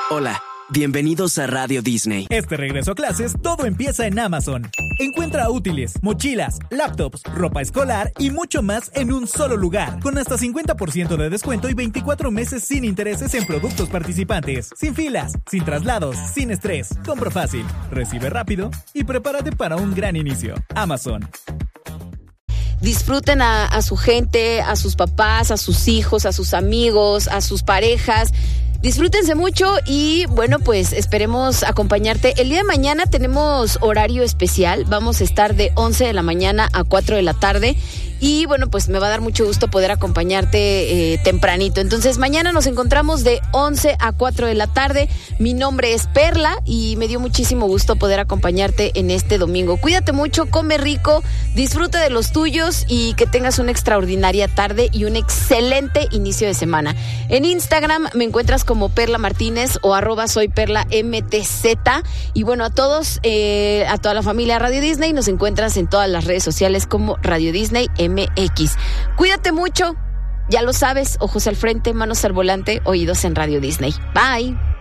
Hola, bienvenidos a Radio Disney. Este regreso a clases, todo empieza en Amazon. Encuentra útiles, mochilas, laptops, ropa escolar y mucho más en un solo lugar. Con hasta 50% de descuento y 24 meses sin intereses en productos participantes. Sin filas, sin traslados, sin estrés. Compra fácil, recibe rápido y prepárate para un gran inicio. Amazon. Disfruten a su gente, a sus papás, a sus hijos, a sus amigos, a sus parejas. Disfrútense mucho y bueno, pues esperemos acompañarte. El día de mañana tenemos horario especial. Vamos a estar de 11 de la mañana a 4 de la tarde. Y bueno, pues me va a dar mucho gusto poder acompañarte tempranito. Entonces mañana nos encontramos de 11 a 4 de la tarde. Mi nombre es Perla y me dio muchísimo gusto poder acompañarte en este domingo. Cuídate mucho, come rico, disfruta de los tuyos y que tengas una extraordinaria tarde y un excelente inicio de semana. En Instagram me encuentras como Perla Martínez o @soyperlamtz. Y bueno, a todos, a toda la familia Radio Disney, nos encuentras en todas las redes sociales como Radio Disney MX. Cuídate mucho, ya lo sabes, ojos al frente, manos al volante, oídos en Radio Disney. Bye.